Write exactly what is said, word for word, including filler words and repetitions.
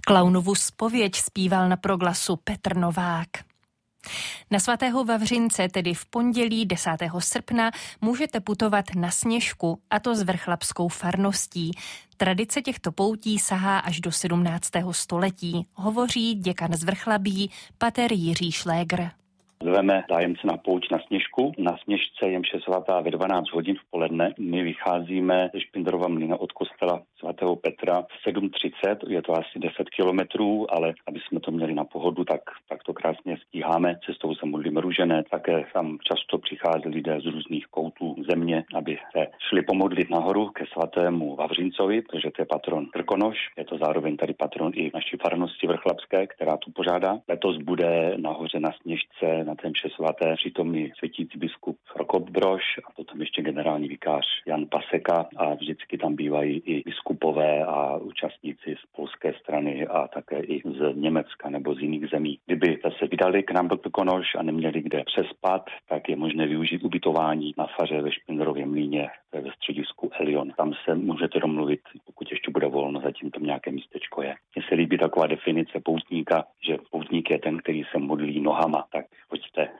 Klaunovu zpověď zpíval na proglasu Petr Novák. Na svatého Vavřince, tedy v pondělí desátého srpna, můžete putovat na Sněžku, a to s vrchlabskou farností. Tradice těchto poutí sahá až do sedmnáctého století, hovoří děkan z Vrchlabí pater Jiří Šlégr. Zveme zájemce na pouť na Sněžku. Na Sněžce je mše svatá ve dvanáct hodin v poledne. My vycházíme ze Špindlerova mlýna od kostela svatého Petra v sedm třicet, je to asi deset kilometrů, ale aby jsme to měli na pohodu, tak, tak to krásně stíháme. Cestou se modlíme růžené, také tam často přichází lidé z různých koutů země, aby se šli pomodlit nahoru ke svatému Vavřincovi, protože to je patron Krkonoš. Je to zároveň tady patron i naší farnosti vrchlabské, která tu pořádá. Letos bude nahoře na Sněžce na té mše svaté přítomný světící biskup Prokop Brož a potom ještě generální vikář Jan Paseka a vždycky tam bývají i biskupové a účastníci z polské strany a také i z Německa nebo z jiných zemí. Kdyby se vydali k nám do Krkonoš a neměli kde přespat, tak je možné využít ubytování na faře ve Špindlerově mlýně ve středisku Elion. Tam se můžete domluvit, pokud ještě bude volno, zatím tam nějaké místečko je. Mně se líbí taková definice poutníka, že poutník je ten, který se modlí nohama. Tak pojďte